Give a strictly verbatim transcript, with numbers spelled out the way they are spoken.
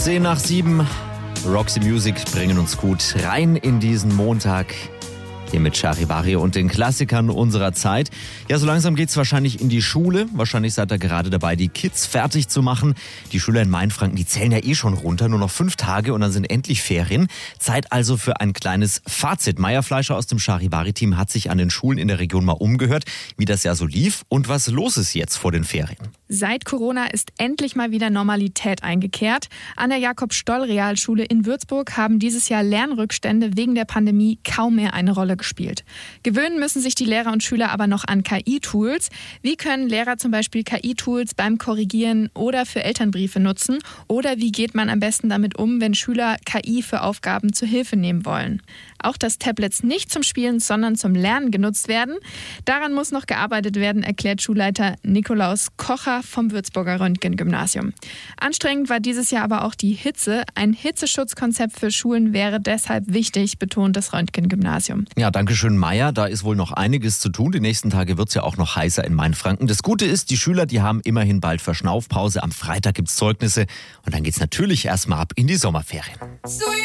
Zehn nach sieben. Roxy Music bringen uns gut rein in diesen Montag. Hier mit Charivari und den Klassikern unserer Zeit. Ja, so langsam geht's wahrscheinlich in die Schule. Wahrscheinlich seid ihr gerade dabei, die Kids fertig zu machen. Die Schüler in Mainfranken, die zählen ja eh schon runter. Nur noch fünf Tage und dann sind endlich Ferien. Zeit also für ein kleines Fazit. Maya Fleischer aus dem Charivari-Team hat sich an den Schulen in der Region mal umgehört, wie das Jahr so lief und was los ist jetzt vor den Ferien. Seit Corona ist endlich mal wieder Normalität eingekehrt. An der Jakob-Stoll-Realschule in Würzburg haben dieses Jahr Lernrückstände wegen der Pandemie kaum mehr eine Rolle gespielt. Gewöhnen müssen sich die Lehrer und Schüler aber noch an K I-Tools. Wie können Lehrer zum Beispiel K I-Tools beim Korrigieren oder für Elternbriefe nutzen? Oder wie geht man am besten damit um, wenn Schüler K I für Aufgaben zur Hilfe nehmen wollen? Auch dass Tablets nicht zum Spielen, sondern zum Lernen genutzt werden. Daran muss noch gearbeitet werden, erklärt Schulleiter Nikolaus Kocher vom Würzburger Röntgen-Gymnasium. Anstrengend war dieses Jahr aber auch die Hitze. Ein Hitzeschutzkonzept für Schulen wäre deshalb wichtig, betont das Röntgen-Gymnasium. Ja, danke schön, Maya. Da ist wohl noch einiges zu tun. Die nächsten Tage wird es ja auch noch heißer in Mainfranken. Das Gute ist, die Schüler, die haben immerhin bald Verschnaufpause. Am Freitag gibt's Zeugnisse und dann geht's natürlich erstmal ab in die Sommerferien.